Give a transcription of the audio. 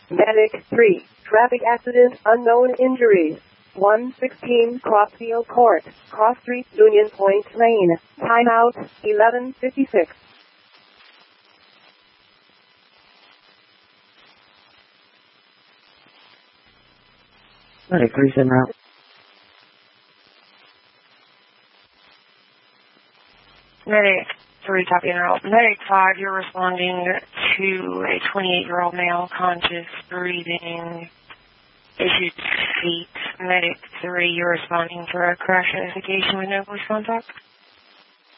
Medic 3, traffic accident, unknown injuries. 116 Crossfield Court, Cross Street, Union Point Lane. Timeout, 11:56. Medic 3's en route. Medic 3, copy en route. Medic 5, you're responding to a 28-year-old male, conscious, breathing, issued feet. Medic 3, you're responding for a crash notification with no voice contact.